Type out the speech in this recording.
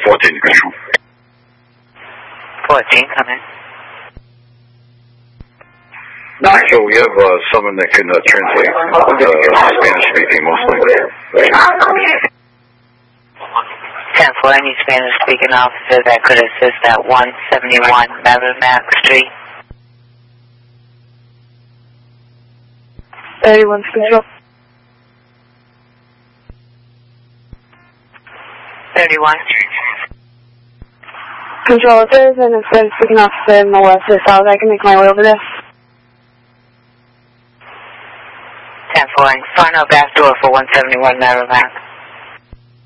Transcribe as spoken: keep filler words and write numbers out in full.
fourteen, control. fourteen, come in. So we have uh, someone that can uh, translate uh, Spanish speaking mostly. ten four, any Spanish speaking officer that could assist at one seventy-one Merrimack Street. thirty-one, control. thirty-one. Control, if there is an Spanish speaking officer in the West or South, I can make my way over there. ten four, front or back door for one seventy-one Merrimack.